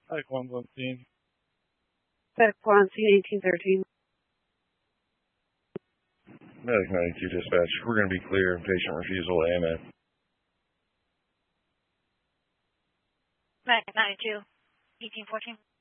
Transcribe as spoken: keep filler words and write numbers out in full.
Like one one scene. Medic one, scene eighteen thirteen. Medic ninety-two dispatch. We're going to be clear. Patient refusal to A M A. Medic ninety-two, eighteen fourteen.